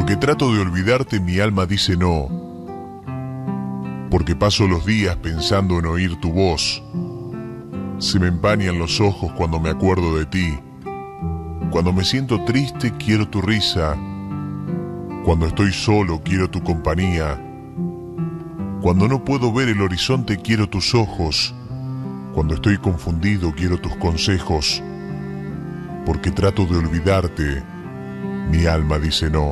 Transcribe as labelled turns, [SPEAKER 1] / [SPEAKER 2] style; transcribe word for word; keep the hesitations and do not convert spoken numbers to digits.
[SPEAKER 1] Porque trato de olvidarte, mi alma dice no. Porque paso los días pensando en oír tu voz. Se me empañan los ojos cuando me acuerdo de ti. Cuando me siento triste quiero tu risa. Cuando estoy solo quiero tu compañía. Cuando no puedo ver el horizonte quiero tus ojos. Cuando estoy confundido quiero tus consejos. Porque trato de olvidarte, mi alma dice no.